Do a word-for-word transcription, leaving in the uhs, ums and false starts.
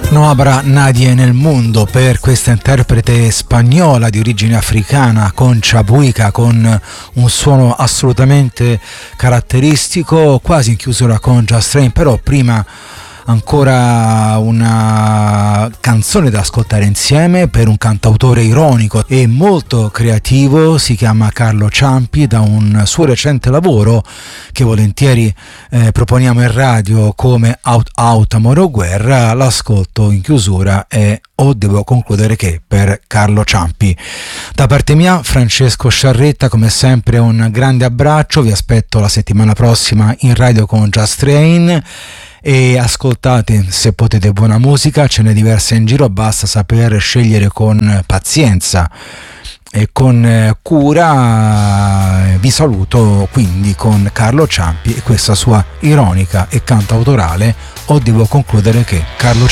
No habrá nadie nel mondo per questa interprete spagnola di origine africana, Concha Buica, con un suono assolutamente caratteristico, quasi in chiusura con Just Rain, però prima ancora una canzone da ascoltare insieme per un cantautore ironico e molto creativo, si chiama Carlo Ciampi, da un suo recente lavoro che volentieri eh, proponiamo in radio come Out Out Amore o Guerra. L'ascolto in chiusura è O devo concludere che per Carlo Ciampi. Da parte mia, Francesco Sciarretta, come sempre un grande abbraccio, vi aspetto la settimana prossima in radio con Just Rain. E ascoltate, se potete, buona musica, ce n'è diversa in giro, basta saper scegliere con pazienza e con cura. Vi saluto quindi con Carlo Ciampi e questa sua ironica e cantautorale O devo concludere che Carlo